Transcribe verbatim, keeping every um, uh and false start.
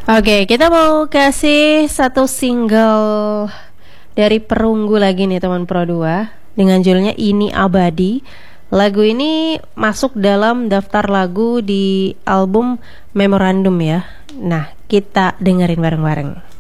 Oke, kita mau kasih satu single dari Perunggu lagi nih teman Pro dua dengan judulnya Ini Abadi. Lagu ini masuk dalam daftar lagu di album Memorandum ya. Nah, kita dengerin bareng-bareng.